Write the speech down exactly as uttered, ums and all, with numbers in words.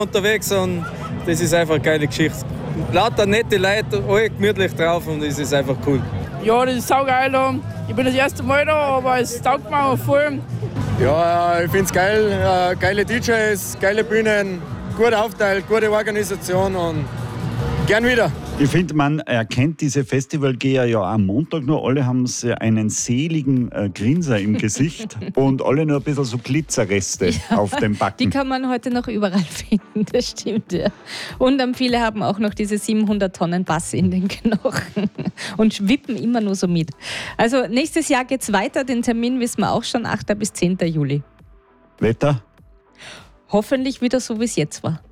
unterwegs und das ist einfach eine geile Geschichte. Lauter nette Leute, alle gemütlich drauf und es ist einfach cool. Ja, das ist saugeil. Ich bin das erste Mal da, aber es taugt mir auch voll. Ja, ich finde es geil. Äh, geile D Js, geile Bühnen, guter Aufteil, gute Organisation und gern wieder. Ich finde, man erkennt diese Festivalgeher ja am Montag nur. Alle haben so einen seligen äh, Grinser im Gesicht und alle nur ein bisschen so Glitzerreste ja, auf dem Backen. Die kann man heute noch überall finden, das stimmt, ja. Und ähm, viele haben auch noch diese siebenhundert Tonnen Bass in den Knochen und wippen immer nur so mit. Also nächstes Jahr geht's weiter, den Termin wissen wir auch schon, achter bis zehnter Juli. Wetter? Hoffentlich wieder so, wie es jetzt war.